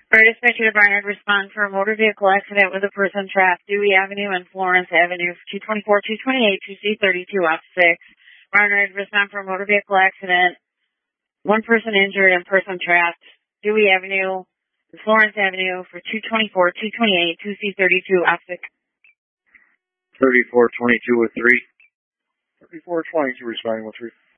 Fire dispatcher to Barnard, respond for a motor vehicle accident with a person trapped Dewey Avenue and Florence Avenue, 224, 228, 2C32, off 6. Barnard, respond for a motor vehicle accident. One person injured and person trapped Dewey Avenue and Florence Avenue for 224, 228, 2C32, off 6. 3422 with 3. 3422 responding with 3.